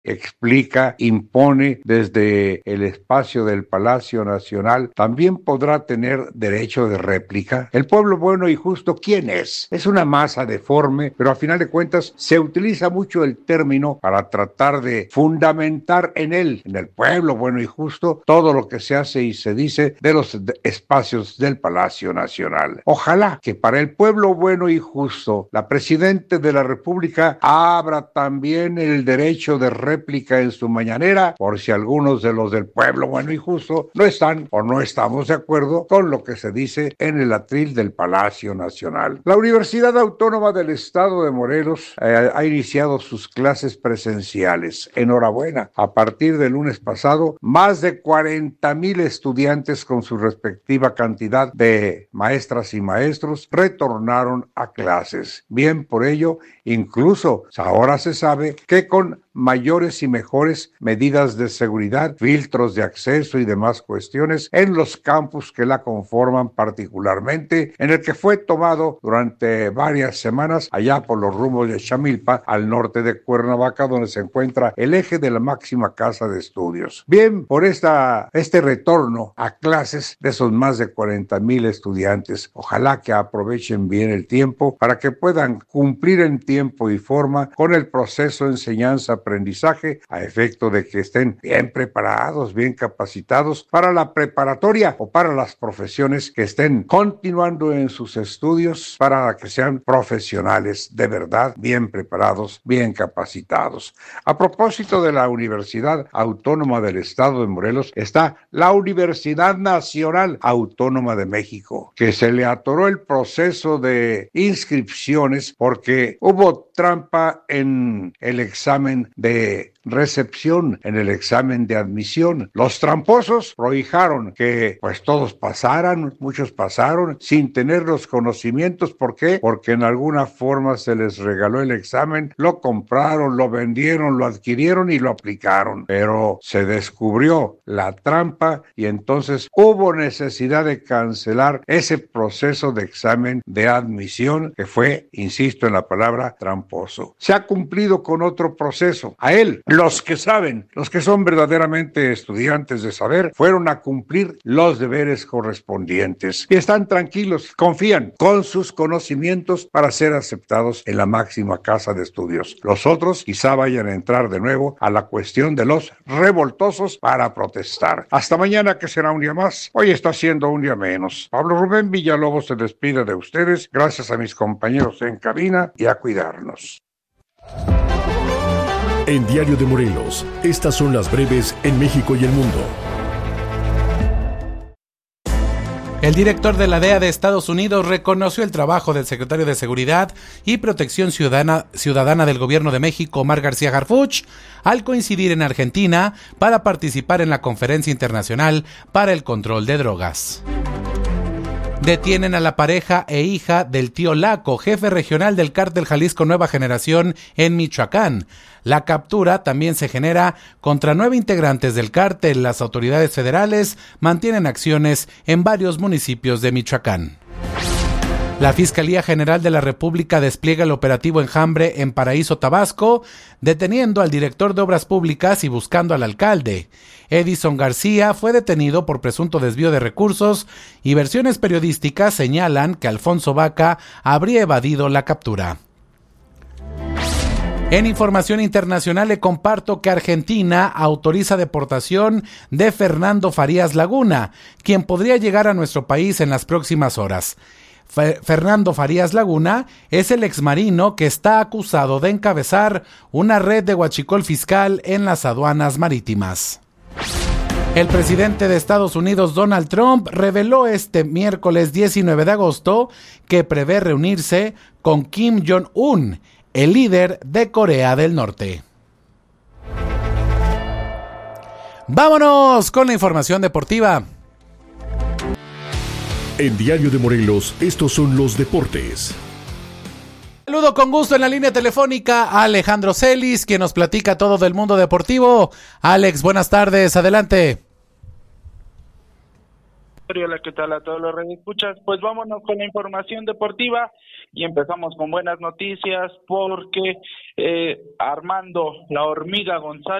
explica, impone desde el espacio del Palacio Nacional, también podrá tener derecho de réplica. El pueblo bueno y justo, ¿quién es? Es una masa deforme, pero a final de cuentas se utiliza mucho el término para tratar de fundamentar en él, en el pueblo bueno y justo, todo lo que se hace y se dice de los espacios del Palacio Nacional. Ojalá que para el pueblo bueno y justo, la Presidenta de la República abra también el derecho de réplica en su mañanera, por si algunos de los del pueblo bueno y justo no están o no estamos de acuerdo con lo que se dice en el atril del Palacio Nacional. La Universidad Autónoma del Estado de Morelos ha iniciado sus clases presenciales. Enhorabuena. A partir del lunes pasado, más de 40,000 estudiantes con su respectiva cantidad de maestras y maestros retornaron a clases. Bien por ello, incluso ahora se sabe que con mayores y mejores medidas de seguridad, filtros de acceso y demás cuestiones en los campus que la conforman, particularmente en el que fue tomado durante varias semanas allá por los rumbos de Chamilpa, al norte de Cuernavaca, donde se encuentra el eje de la máxima casa de estudios. Bien, por este retorno a clases de esos más de 40,000 estudiantes, ojalá que aprovechen bien el tiempo para que puedan cumplir en tiempo y forma con el proceso de enseñanza-aprendizaje, a efecto de que estén bien preparados, bien capacitados para la preparatoria o para las profesiones que estén continuando en sus estudios, para que sean profesionales de verdad, bien preparados, bien capacitados. A propósito de la Universidad Autónoma del Estado de Morelos, está la Universidad Nacional Autónoma de México, que se le atoró el proceso de inscripciones porque hubo trampa en el examen de recepción, en el examen de admisión. Los tramposos prohijaron que pues todos pasaran, muchos pasaron sin tener los conocimientos. ¿Por qué? Porque en alguna forma se les regaló el examen, lo compraron, lo vendieron, lo adquirieron y lo aplicaron. Pero se descubrió la trampa y entonces hubo necesidad de cancelar ese proceso de examen de admisión que fue, insisto en la palabra, tramposo. Se ha cumplido con otro proceso. A él, los que saben, los que son verdaderamente estudiantes de saber, fueron a cumplir los deberes correspondientes y están tranquilos, confían con sus conocimientos para ser aceptados en la máxima casa de estudios. Los otros quizá vayan a entrar de nuevo a la cuestión de los revoltosos para protestar. Hasta mañana, que será un día más. Hoy está siendo un día menos. Pablo Rubén Villalobos se despide de ustedes, gracias a mis compañeros en cabina, y a cuidarnos. En Diario de Morelos, estas son las breves en México y el mundo. El director de la DEA de Estados Unidos reconoció el trabajo del secretario de Seguridad y Protección Ciudadana del Gobierno de México, Omar García Harfuch, al coincidir en Argentina para participar en la Conferencia Internacional para el Control de Drogas. Detienen a la pareja e hija del tío Laco, jefe regional del cártel Jalisco Nueva Generación en Michoacán. La captura también se genera contra 9 integrantes del cártel. Las autoridades federales mantienen acciones en varios municipios de Michoacán. La Fiscalía General de la República despliega el operativo Enjambre en Paraíso, Tabasco, deteniendo al director de Obras Públicas y buscando al alcalde. Edison García fue detenido por presunto desvío de recursos y versiones periodísticas señalan que Alfonso Vaca habría evadido la captura. En información internacional le comparto que Argentina autoriza deportación de Fernando Farías Laguna, quien podría llegar a nuestro país en las próximas horas. Fernando Farías Laguna es el exmarino que está acusado de encabezar una red de huachicol fiscal en las aduanas marítimas. El presidente de Estados Unidos, Donald Trump, reveló este miércoles 19 de agosto que prevé reunirse con Kim Jong-un, el líder de Corea del Norte. Vámonos con la información deportiva. En Diario de Morelos, estos son los deportes. Saludo con gusto en la línea telefónica a Alejandro Celis, quien nos platica todo del mundo deportivo. Alex, buenas tardes, adelante. Hola, ¿qué tal a todos los radioescuchas? Pues vámonos con la información deportiva y empezamos con buenas noticias porque Armando La Hormiga González